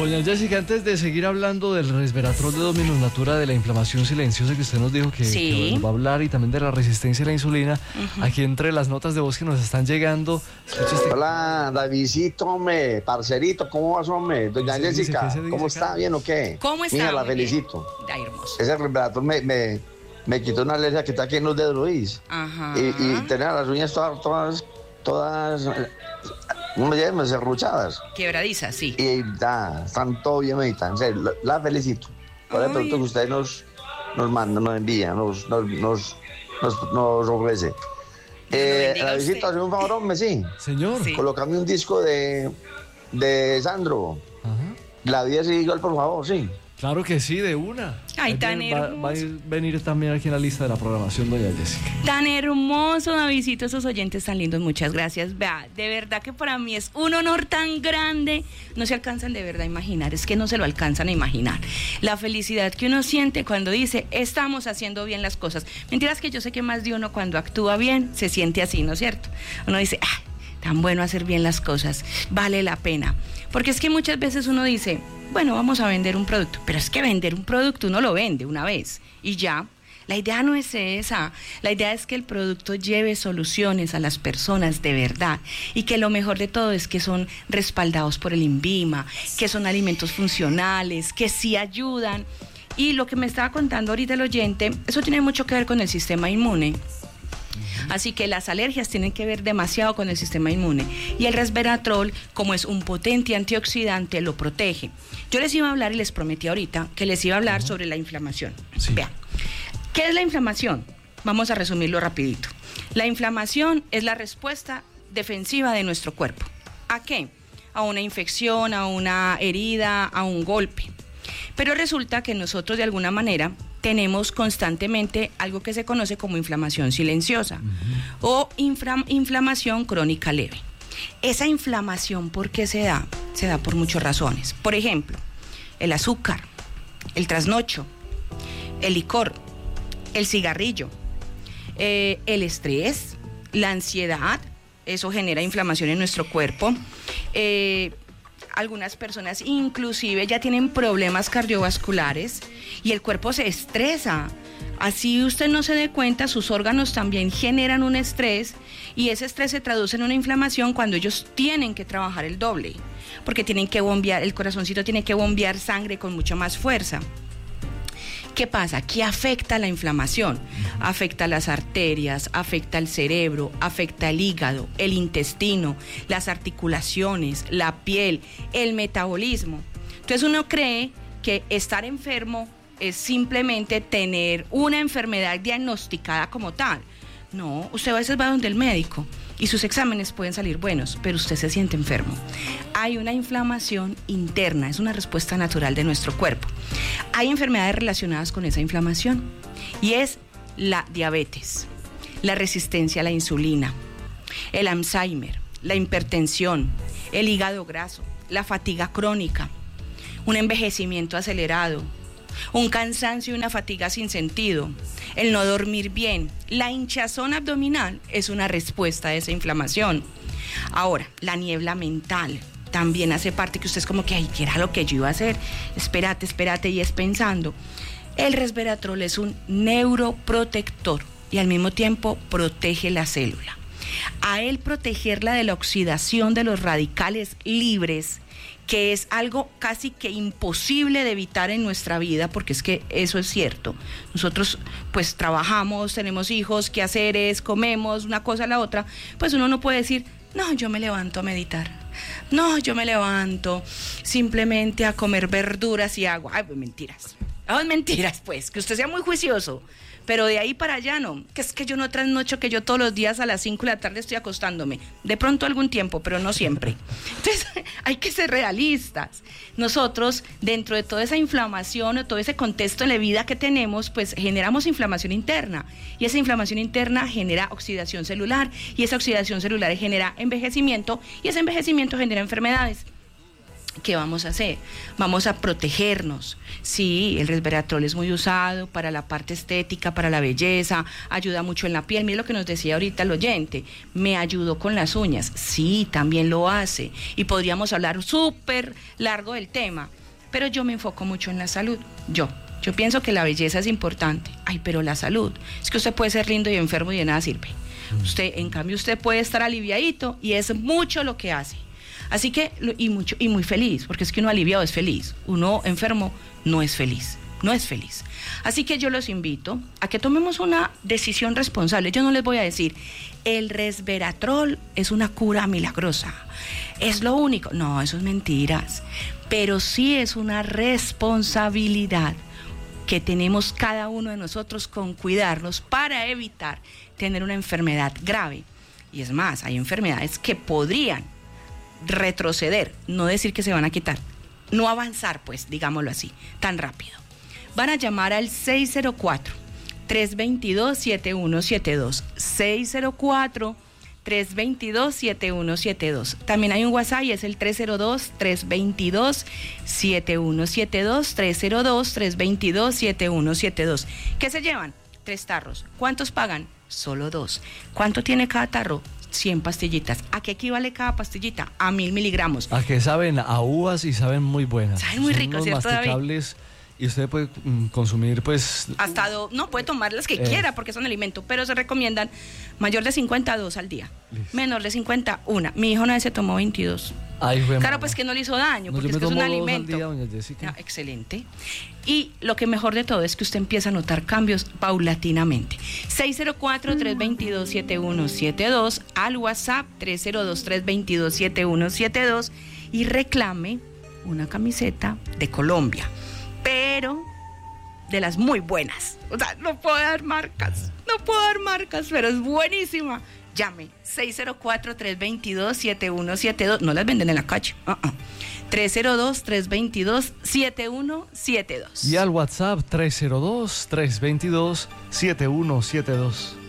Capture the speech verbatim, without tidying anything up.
Doña Jessica, antes de seguir hablando del resveratrol de Dominus Natura, de la inflamación silenciosa que usted nos dijo que, sí. que nos va a hablar, y también de la resistencia a la insulina, uh-huh. aquí entre las notas de voz que nos están llegando, este... Hola, Davidcito, hombre, parcerito, ¿cómo vas, hombre? Doña Jessica, ¿cómo está? acá? ¿Bien o qué? ¿Cómo está? Mira, la felicito. Ay, hermoso. Ese resveratrol me, me, me quitó una alergia que está aquí en los dedos, Luis. Ajá. Y, y tenía las uñas todas, todas, todas, uno ya me serruchadas. Quebradizas, sí. Y da, están todo bien, medita, en serio, la, la felicito. Por el producto que usted nos, nos manda, nos envía, nos, nos, nos, nos, nos ofrece. Eh, la visita, hace un favor, hombre, sí. Señor. Sí. Colócame un disco de, de Sandro. Ajá. La vida sigue igual, por favor, sí. Claro que sí, de una. Ay, tan va, hermoso. Va a ir, venir también aquí en la lista de la programación, doña Jessica. Tan hermoso, Davidcito, esos oyentes tan lindos, muchas gracias. Vea, de verdad que para mí es un honor tan grande. No se alcanzan de verdad a imaginar, es que no se lo alcanzan a imaginar. La felicidad que uno siente cuando dice, estamos haciendo bien las cosas. Mentiras que yo sé que más de uno cuando actúa bien se siente así, ¿no es cierto? Uno dice, ah, tan bueno hacer bien las cosas, vale la pena. Porque es que muchas veces uno dice, bueno, vamos a vender un producto, pero es que vender un producto uno lo vende una vez y ya. La idea no es esa, la idea es que el producto lleve soluciones a las personas de verdad y que lo mejor de todo es que son respaldados por el INVIMA, que son alimentos funcionales, que sí ayudan. Y lo que me estaba contando ahorita el oyente, eso tiene mucho que ver con el sistema inmune. Así que las alergias tienen que ver demasiado con el sistema inmune y el resveratrol, como es un potente antioxidante, lo protege. Yo les iba a hablar y les prometí ahorita que les iba a hablar sobre la inflamación. Sí. Vean, ¿qué es la inflamación? Vamos a resumirlo rapidito. La inflamación es la respuesta defensiva de nuestro cuerpo. ¿A qué? A una infección, a una herida, a un golpe. Pero resulta que nosotros de alguna manera tenemos constantemente algo que se conoce como inflamación silenciosa uh-huh. o infra- inflamación crónica leve. Esa inflamación, ¿por qué se da? Se da por muchas razones. Por ejemplo, el azúcar, el trasnocho, el licor, el cigarrillo, eh, el estrés, la ansiedad, eso genera inflamación en nuestro cuerpo. Eh, Algunas personas inclusive ya tienen problemas cardiovasculares y el cuerpo se estresa. Así usted no se dé cuenta, sus órganos también generan un estrés y ese estrés se traduce en una inflamación cuando ellos tienen que trabajar el doble, porque tienen que bombear, el corazoncito tiene que bombear sangre con mucha más fuerza. ¿Qué pasa? ¿Qué afecta la inflamación? Afecta las arterias, afecta el cerebro, afecta el hígado, el intestino, las articulaciones, la piel, el metabolismo. Entonces uno cree que estar enfermo es simplemente tener una enfermedad diagnosticada como tal. No, usted a veces va donde el médico y sus exámenes pueden salir buenos, pero usted se siente enfermo. Hay una inflamación interna, es una respuesta natural de nuestro cuerpo. Hay enfermedades relacionadas con esa inflamación y es la diabetes, la resistencia a la insulina, el Alzheimer, la hipertensión, el hígado graso, la fatiga crónica, un envejecimiento acelerado, un cansancio y una fatiga sin sentido, el no dormir bien, la hinchazón abdominal es una respuesta a esa inflamación. Ahora, la niebla mental también hace parte, que usted es como que, ay, ¿qué era lo que yo iba a hacer? Espérate, espérate, y es pensando. El resveratrol es un neuroprotector y al mismo tiempo protege la célula. A él protegerla de la oxidación de los radicales libres, que es algo casi que imposible de evitar en nuestra vida, porque es que eso es cierto. Nosotros pues trabajamos, tenemos hijos, quehaceres, comemos, una cosa a la otra, pues uno no puede decir, no, yo me levanto a meditar, no, yo me levanto simplemente a comer verduras y agua. Ay, pues mentiras, ay, mentiras pues, que usted sea muy juicioso. Pero de ahí para allá no, que es que yo no trasnocho, que yo todos los días a las cinco de la tarde estoy acostándome, de pronto algún tiempo, pero no siempre. Entonces hay que ser realistas. Nosotros, dentro de toda esa inflamación o todo ese contexto en la vida que tenemos, pues generamos inflamación interna, y esa inflamación interna genera oxidación celular, y esa oxidación celular genera envejecimiento, y ese envejecimiento genera enfermedades. ¿qué vamos a hacer? Vamos a protegernos. Sí, el resveratrol es muy usado para la parte estética, para la belleza, ayuda mucho en la piel. Mire lo que nos decía ahorita el oyente, me ayudó con las uñas. Sí, también lo hace. Y podríamos hablar súper largo del tema, pero yo me enfoco mucho en la salud. Yo, yo pienso que la belleza es importante. Ay, pero la salud, es que usted puede ser lindo y enfermo y de nada sirve. Usted, en cambio, usted puede estar aliviadito y es mucho lo que hace. Así que, y mucho, y muy feliz, porque es que uno aliviado es feliz, uno enfermo no es feliz, no es feliz. Así que yo los invito a que tomemos una decisión responsable. Yo no les voy a decir, el resveratrol es una cura milagrosa, es lo único. No, eso es mentiras, pero sí es una responsabilidad que tenemos cada uno de nosotros con cuidarnos para evitar tener una enfermedad grave. Y es más, hay enfermedades que podrían retroceder, no decir que se van a quitar, no avanzar, pues, digámoslo así, tan rápido. Van a llamar al seis cero cuatro, tres dos dos, siete uno siete dos, seis cero cuatro, tres dos dos, siete uno siete dos. También hay un WhatsApp y es el tres cero dos, tres dos dos, siete uno siete dos, tres cero dos, tres dos dos, siete uno siete dos. ¿Qué se llevan? Tres tarros. ¿Cuántos pagan? Solo dos. ¿Cuánto tiene cada tarro? cien pastillitas. ¿A qué equivale cada pastillita? A mil miligramos. A que saben a uvas y saben muy buenas. Saben muy ricos, ¿cierto, masticables, David? Y usted puede mm, consumir, pues... Hasta dos, no, puede tomar las que eh. quiera porque son alimento, pero se recomiendan mayor de cincuenta, dos al día. Listo. Menor de cincuenta, una. Mi hijo una vez se tomó veintidós. Ay, claro, mamá. Pues que no le hizo daño, no, porque es que es un alimento. Día, doña Jessica. Ah, excelente. Y lo que mejor de todo es que usted empieza a notar cambios paulatinamente. seis cero cuatro, tres dos dos, siete uno siete dos, al WhatsApp tres cero dos, tres dos dos, siete uno siete dos y reclame una camiseta de Colombia, pero de las muy buenas. O sea, no puedo dar marcas, no puedo dar marcas, pero es buenísima. Llame seis cero cuatro, tres dos dos, siete uno siete dos. No las venden en la calle. Uh-uh. tres cero dos, tres dos dos, siete uno siete dos. Y al WhatsApp tres cero dos, tres dos dos, siete uno siete dos.